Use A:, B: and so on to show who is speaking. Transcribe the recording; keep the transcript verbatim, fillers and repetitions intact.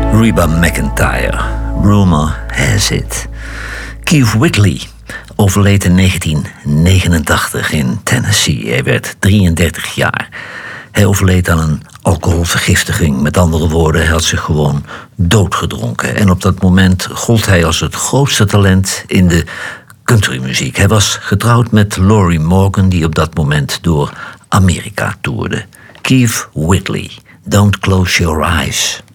A: Reba McEntire, Rumor Has It. Keith Whitley overleed in negentien negenentachtig in Tennessee. Hij werd drieëndertig jaar. Hij overleed aan een alcoholvergiftiging. Met andere woorden, hij had zich gewoon doodgedronken. En op dat moment gold hij als het grootste talent in de countrymuziek. Hij was getrouwd met Lori Morgan, die op dat moment door Amerika toerde. Keith Whitley, Don't Close Your Eyes.